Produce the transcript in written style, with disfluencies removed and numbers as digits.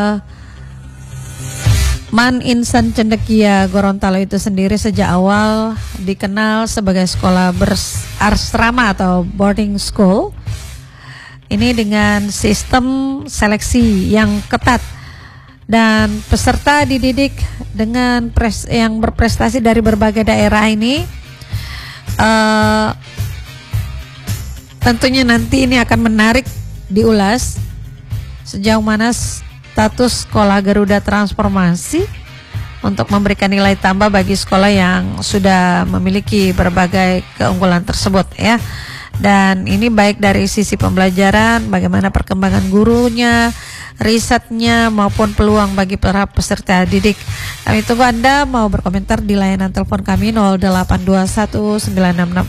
Man Insan Cendekia Gorontalo itu sendiri sejak awal dikenal sebagai sekolah berasrama atau boarding school. Ini dengan sistem seleksi yang ketat dan peserta dididik dengan yang berprestasi dari berbagai daerah ini. Tentunya nanti ini akan menarik diulas sejauh mana status sekolah Garuda Transformasi untuk memberikan nilai tambah bagi sekolah yang sudah memiliki berbagai keunggulan tersebut ya. Dan ini baik dari sisi pembelajaran, bagaimana perkembangan gurunya, risetnya maupun peluang bagi para peserta didik. Kami tunggu Anda mau berkomentar di layanan telepon kami 0821 966